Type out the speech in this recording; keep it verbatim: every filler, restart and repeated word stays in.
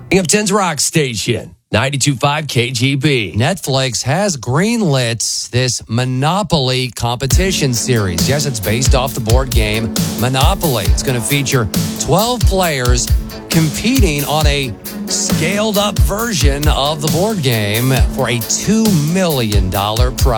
Binghamton's Rock Station, ninety-two point five K G B. Netflix has greenlit this Monopoly competition series. Yes, it's based off the board game Monopoly. It's going to feature twelve players competing on a scaled-up version of the board game for a two million dollars prize.